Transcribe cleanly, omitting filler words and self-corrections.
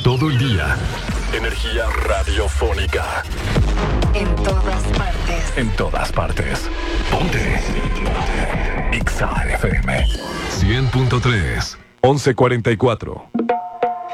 todo el día. Energía radiofónica. En todas partes. En todas partes. Ponte. Ponte. Exa FM 100.3. 11:44.